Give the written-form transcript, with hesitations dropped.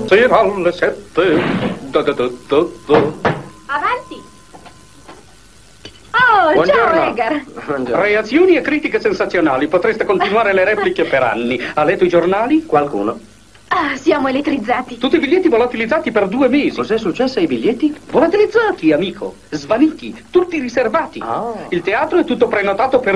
sera alle 7. Avanti. Oh, Buongiorno. ciao Edgar. Buongiorno. Reazioni e critiche sensazionali. Potreste continuare le repliche per anni. Ha letto i giornali? Qualcuno. Ah, siamo elettrizzati. Tutti i biglietti volatilizzati per 2 mesi. Cos'è successo ai biglietti? Volatilizzati, amico. Svaniti. Tutti riservati. Ah. Il teatro è tutto prenotato per